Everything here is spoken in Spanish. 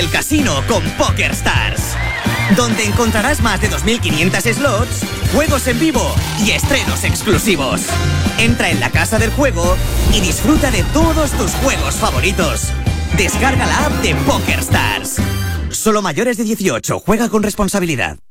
El casino con PokerStars, donde encontrarás más de 2.500 slots, juegos en vivo y estrenos exclusivos. Entra en la casa del juego y disfruta de todos tus juegos favoritos. Descarga la app de PokerStars. Solo mayores de 18, juega con responsabilidad.